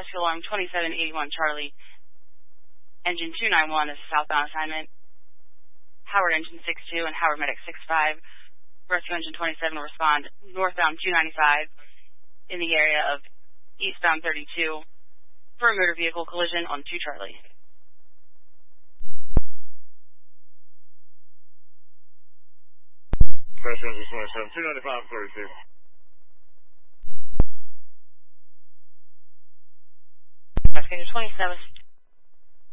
rescue alarm 2781 Charlie. Engine 291 is a southbound assignment. Howard Engine 62 and Howard Medic 65. Rescue Engine 27 will respond northbound 295 in the area of eastbound 32 for a motor vehicle collision on 2 Charlie. Rescue Engine 27, 295, 32. Rescue Engine 27,